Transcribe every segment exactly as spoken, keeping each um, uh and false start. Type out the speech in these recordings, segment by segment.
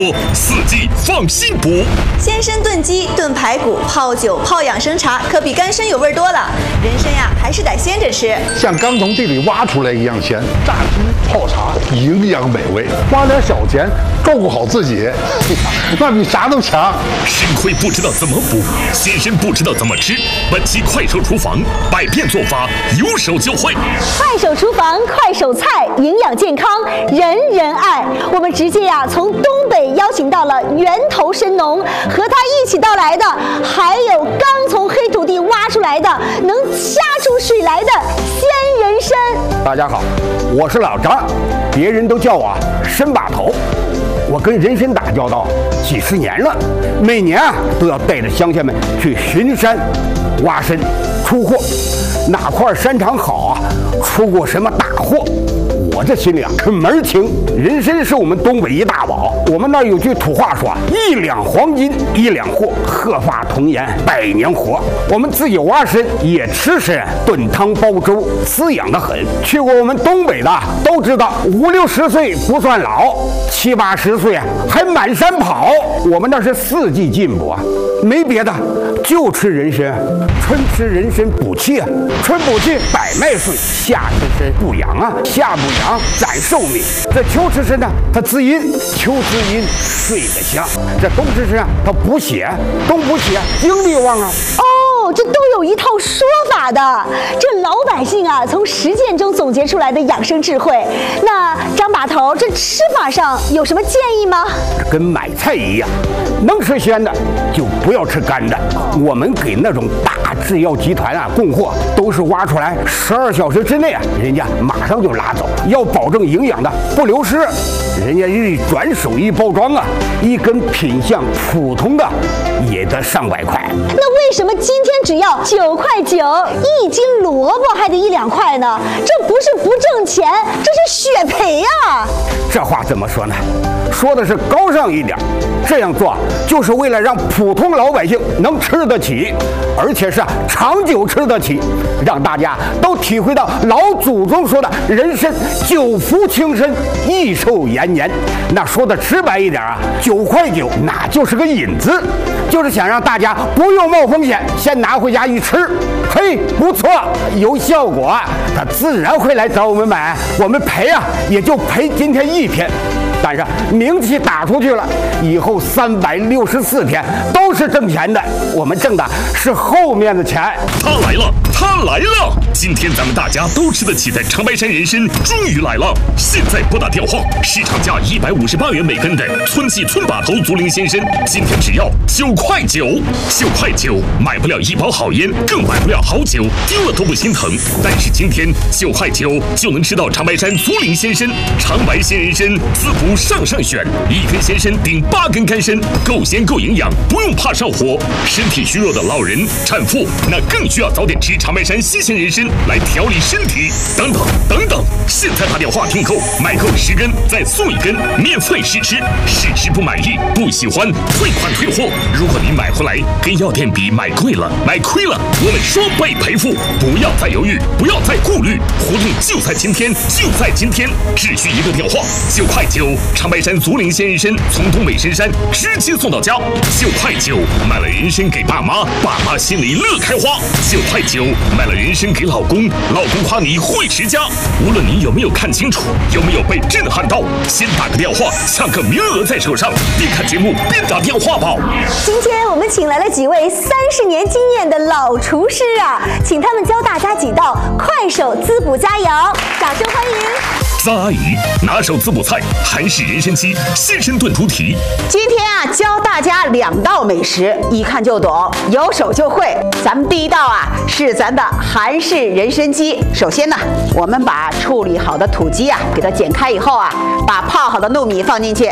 四季放心补， 鲜参炖鸡、炖排骨、泡酒、泡养生茶，可比干参有味多了。人参呀，还是得鲜着吃， 像刚从地里挖出来一样鲜。炸鸡、泡茶，营养美味，花点小钱照顾好自己，那比啥都强。 肾亏不知道怎么补，鲜参不知道怎么吃。本期快手厨房，百变做法，有手就会。 快手厨房，快手菜，营养健康，人人爱。我们直接呀，从东北邀请到了源头参农，和他一起到来的，还有刚从黑土地挖出来的，能掐出水来的鲜人参。 大家好，我是老张，别人都叫我参把头。我跟人参打交道几十年了，每年啊都要带着乡亲们去巡山、挖参、出货，哪块山场好啊，出过什么大货。我这心里啊可门儿清，人参是我们东北一大宝。我们那儿有句土话说，一两黄金一两货，鹤发童颜百年活。我们自己挖参也吃参，炖汤煲粥，滋养的很。去过我们东北的都知道，五六十岁不算老，七八十岁啊还满山跑。我们那是四季进补啊，没别的，就吃人参。春吃人参补气啊，春补气百脉顺；夏吃参补阳啊，夏补阳攒寿命。这秋吃参呢，它滋阴，秋滋阴睡得香。这冬吃参啊，它补血，冬补血精力旺啊。 哦，这都有一套说法的。这老百姓啊，从实践中总结出来的养生智慧。那张把头，这吃法上有什么建议吗？ 跟买菜一样，能吃鲜的就不要吃干的。我们给那种大制药集团啊供货，都是挖出来十二小时之内啊，人家马上就拉走，要保证营养的不流失。人家一转手一包装啊，一根品相普通的也得上百块。 那为什么今天只要九块九一斤萝卜还得一两块呢？这不是不挣钱，这是血赔呀！ 这话怎么说呢？说的是高尚一点，这样做就是为了让普通老百姓能吃得起，而且是长久吃得起，让大家都体会到老祖宗说的人参久服轻身，益寿延年。那说的直白一点啊，九块九那就是个引子，就是想让大家不用冒风险，先拿回家一吃，嘿，不错，有效果，他自然会来找我们买。我们赔啊，也就赔今天一天。但是名气打出去了，以后三百六十四天都是挣钱的，我们挣的是后面的钱。 他来了，他来了！今天咱们大家都吃得起的长白山人参终于来了！现在拨打电话，市场价一百五十八元每根的村系村把头竹林鲜参，今天只要九块九，九块九买不了一包好烟，更买不了好酒，丢了都不心疼。但是今天九块九就能吃到长白山竹林鲜参，长白鲜人参滋补上上选，一根鲜参顶八根干参，够鲜够营养，不用怕上火。身体虚弱的老人、产妇，那更需要早点吃长白山新鲜人参来调理身体。等等等等，现在打电话订购，买够十根再送一根，免费试吃，试吃不满意不喜欢退款退货。如果你买回来跟药店比买贵了买亏了，我们双倍赔付。不要再犹豫，不要再顾虑，活动就在今天，就在今天，只需一个电话，九块九。长白山竹林鲜人参从东北深山直接送到家，九块九买了人参给爸妈，爸妈心里乐开花；九块九买了人参给老公，老公夸你会持家。无论你有没有看清楚，有没有被震撼到，先打个电话，抢个名额在手上，边看节目边打电话吧。 今天我们请来了几位三十年经验的老厨师啊，请他们教大家几道快手滋补佳肴，掌声欢迎。 张阿姨拿手滋补菜韩式人参鸡鲜参炖猪蹄。 今天啊，教大家两道美食，一看就懂，有手就会。咱们第一道啊是咱的韩式人参鸡。首先呢，我们把处理好的土鸡啊给它剪开以后啊，把泡好的糯米放进去。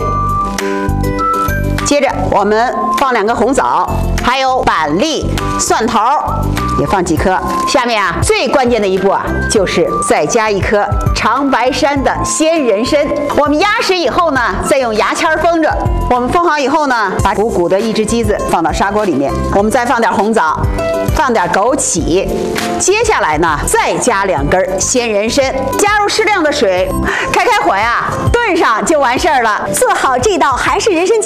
接着我们放两个红枣，还有板栗、蒜头，也放几颗。下面啊，最关键的一步啊，就是再加一颗长白山的鲜人参。我们压实以后呢，再用牙签封着。我们封好以后呢，把鼓鼓的一只鸡子放到砂锅里面，我们再放点红枣，放点枸杞。接下来呢，再加两根鲜人参，加入适量的水，开开火呀，炖上就完事儿了。 做好这道韩式人参鸡